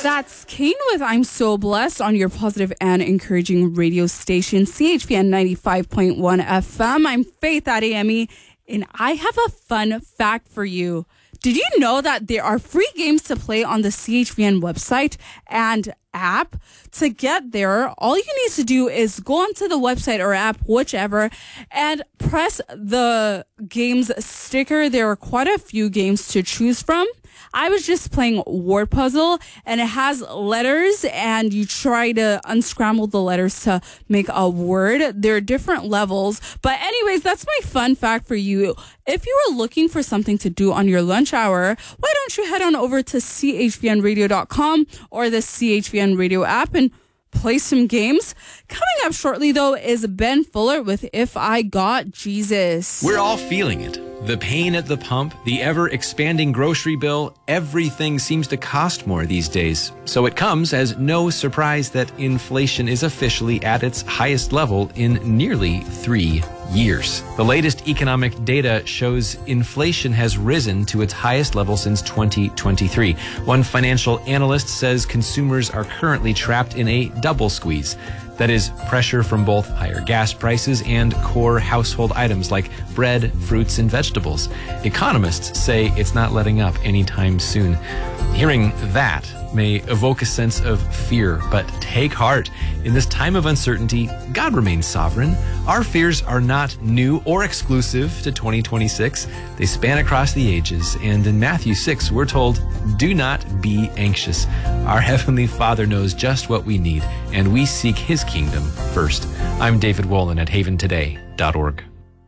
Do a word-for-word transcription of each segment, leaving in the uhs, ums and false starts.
That's Kane with I'm So Blessed on your positive and encouraging radio station, C H V N ninety-five point one F M. I'm Faith at A M E, and I have a fun fact for you. Did you know that there are free games to play on the C H V N website and app? To get there, all you need to do is go onto the website or app, whichever, and press the games sticker. There are quite a few games to choose from. I was just playing word puzzle, and it has letters, and you try to unscramble the letters to make a word. There are different levels. But anyways, that's my fun fact for you. If you are looking for something to do on your lunch hour, why don't you head on over to C H V N radio dot com or the C H V N Radio app and play some games. Coming up shortly, though, is Ben Fuller with If I Got Jesus. We're all feeling it. The pain at the pump, the ever-expanding grocery bill, everything seems to cost more these days. So it comes as no surprise that inflation is officially at its highest level in nearly three years. The latest economic data shows inflation has risen to its highest level since twenty twenty-three. One financial analyst says consumers are currently trapped in a double squeeze. That is, pressure from both higher gas prices and core household items like bread, fruits, and vegetables. Economists say it's not letting up anytime soon. Hearing that may evoke a sense of fear, but take heart. In this time of uncertainty, God remains sovereign. Our fears are not new or exclusive to twenty twenty-six. They span across the ages, and in Matthew six, we're told, do not be anxious. Our Heavenly Father knows just what we need, and we seek His kingdom first. I'm David Wolin at haven today dot org.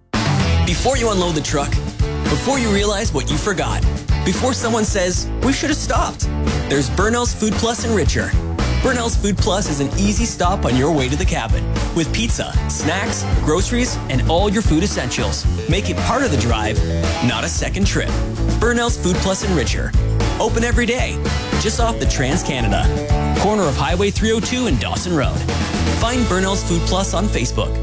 Before you unload the truck, before you realize what you forgot, before someone says, we should have stopped, there's Burnell's Food Plus Enricher. Burnell's Food Plus is an easy stop on your way to the cabin with pizza, snacks, groceries, and all your food essentials. Make it part of the drive, not a second trip. Burnell's Food Plus Enricher. Open every day, just off the Trans-Canada. Corner of Highway three oh two and Dawson Road. Find Burnell's Food Plus on Facebook.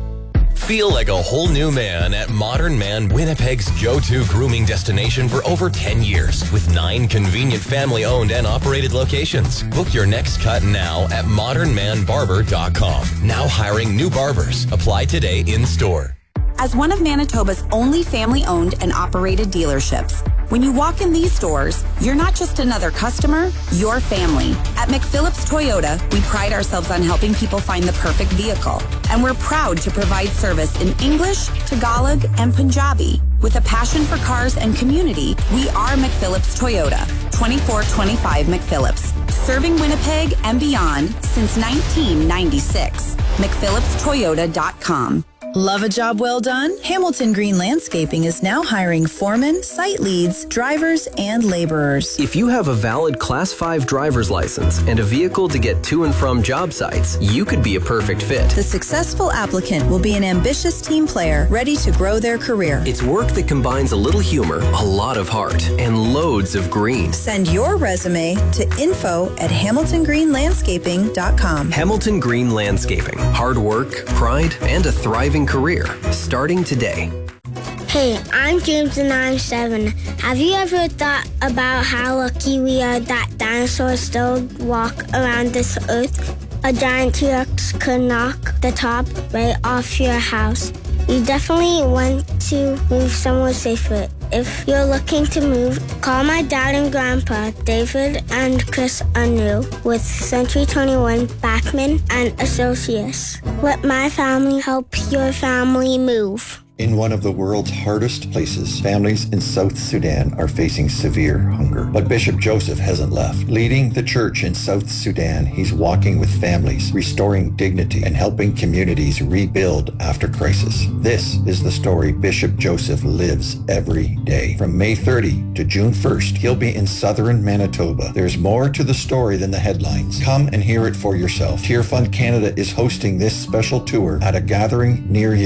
Feel like a whole new man at Modern Man, Winnipeg's go-to grooming destination for over ten years with nine convenient family-owned and operated locations. Book your next cut now at modern man barber dot com. Now hiring new barbers. Apply today in store. As one of Manitoba's only family-owned and operated dealerships, when you walk in these stores, you're not just another customer, you're family. At McPhillips Toyota, we pride ourselves on helping people find the perfect vehicle. And we're proud to provide service in English, Tagalog, and Punjabi. With a passion for cars and community, we are McPhillips Toyota, twenty-four twenty-five McPhillips, serving Winnipeg and beyond since nineteen ninety-six. McPhillips Toyota dot com. Love a job well done? Hamilton Green Landscaping is now hiring foremen, site leads, drivers, and laborers. If you have a valid Class five driver's license and a vehicle to get to and from job sites, you could be a perfect fit. The successful applicant will be an ambitious team player ready to grow their career. It's work that combines a little humor, a lot of heart, and loads of green. Send your resume to info at hamilton green landscaping dot com. Hamilton Green Landscaping. Hard work, pride, and a thriving career starting today. Hey, I'm James and I'm seven. Have you ever thought about how lucky we are that dinosaurs still walk around this earth? A giant T-Rex could knock the top right off your house. You definitely want to move somewhere safer. If you're looking to move, call my dad and grandpa, David and Chris Unruh, with Century twenty-one Bachman and Associates. Let my family help your family move. In one of the world's hardest places, families in South Sudan are facing severe hunger. But Bishop Joseph hasn't left. Leading the church in South Sudan, he's walking with families, restoring dignity, and helping communities rebuild after crisis. This is the story Bishop Joseph lives every day. From May thirtieth to June first, he'll be in southern Manitoba. There's more to the story than the headlines. Come and hear it for yourself. Tear Fund Canada is hosting this special tour at a gathering near you.